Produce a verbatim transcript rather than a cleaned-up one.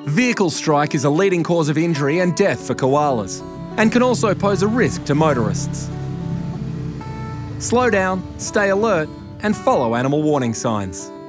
Vehicle strike is a leading cause of injury and death for koalas, and can also pose a risk to motorists. Slow down, stay alert, and follow animal warning signs.